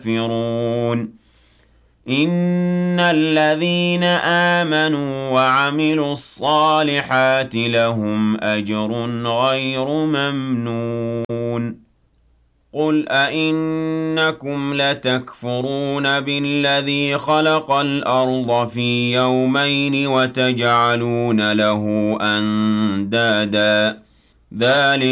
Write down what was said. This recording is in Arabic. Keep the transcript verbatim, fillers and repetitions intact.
كافرون إن الذين آمنوا وعملوا الصالحات لهم أجر غير ممنون قل أئنكم لتكفرون بالذي خلق الأرض في يومين وتجعلون له أندادا ذلك